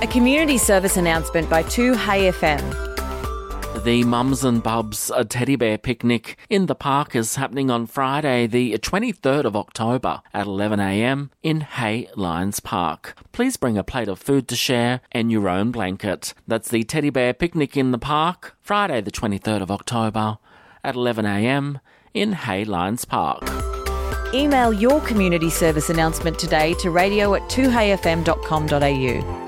A community service announcement by 2Hey FM. The Mums and Bubs Teddy Bear Picnic in the park is happening on Friday, the 23rd of October at 11am in Hay Lions Park. Please bring a plate of food to share and your own blanket. That's the Teddy Bear Picnic in the park, Friday the 23rd of October at 11am in Hay Lions Park. Email your community service announcement today to radio@2heyfm.com.au.